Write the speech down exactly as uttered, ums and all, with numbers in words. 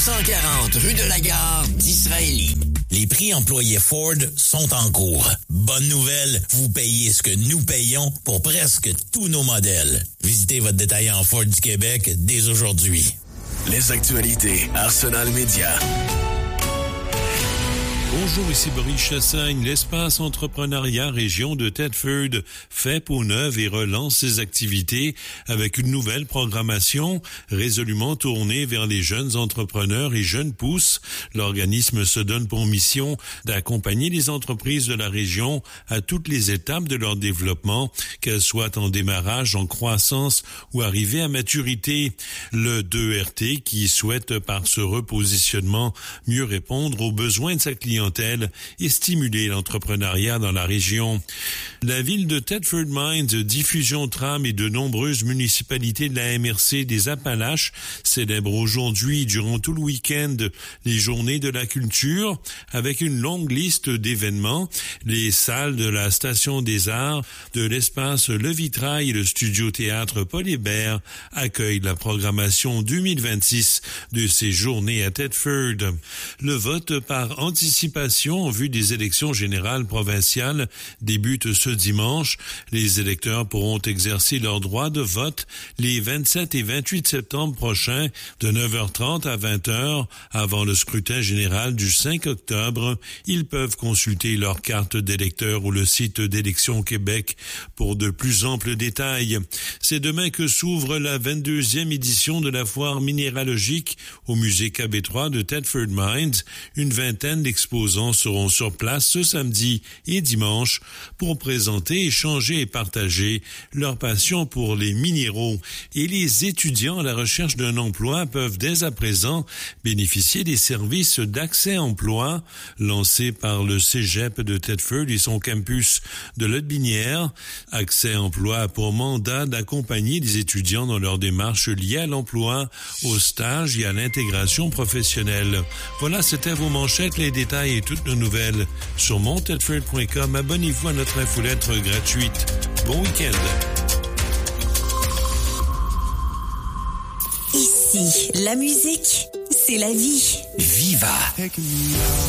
cent quarante rue de la Gare d'Israëli. Les prix employés Ford sont en cours. Bonne nouvelle, vous payez ce que nous payons pour presque tous nos modèles. Visitez votre détaillant Ford du Québec dès aujourd'hui. Les actualités Arsenal Média. Bonjour, ici Boris Chassagne. L'espace entrepreneuriat région de Thetford fait peau neuve et relance ses activités avec une nouvelle programmation résolument tournée vers les jeunes entrepreneurs et jeunes pousses. L'organisme se donne pour mission d'accompagner les entreprises de la région à toutes les étapes de leur développement, qu'elles soient en démarrage, en croissance ou arrivées à maturité. Le deux R T qui souhaite par ce repositionnement mieux répondre aux besoins de sa clientèle et stimuler l'entrepreneuriat dans la région. La ville de Thetford Mines, Diffusion Tram et de nombreuses municipalités de la M R C des Appalaches célèbrent aujourd'hui, durant tout le week-end, les journées de la culture avec une longue liste d'événements. Les salles de la Station des Arts, de l'espace Le Vitrail et le studio théâtre Paul Hébert accueillent la programmation deux mille vingt-six de ces journées à Thetford. Le vote par anticipation en vue des élections générales provinciales débute ce dimanche. Les électeurs pourront exercer leur droit de vote les vingt-sept et vingt-huit septembre prochains de neuf heures trente à vingt heures avant le scrutin général du cinq octobre. Ils peuvent consulter leur carte d'électeur ou le site d'Élections Québec pour de plus amples détails. C'est demain que s'ouvre la vingt-deuxième édition de la foire minéralogique au musée K B trois de Thetford Mines. Une vingtaine d'exposants seront sur place ce samedi et dimanche pour présenter, échanger et partager leur passion pour les minéraux. Et les étudiants à la recherche d'un emploi peuvent dès à présent bénéficier des services d'accès emploi lancés par le Cégep de Thetford et son campus de Lotbinière. Accès emploi pour mandat d'accompagner les étudiants dans leurs démarches liées à l'emploi, au stage et à l'intégration professionnelle. Voilà, c'était vos manchettes, les détails et toutes nos nouvelles sur mon thetford point com. Abonnez-vous à notre infolettre gratuite. Bon week-end. Ici, la musique, c'est la vie. Viva!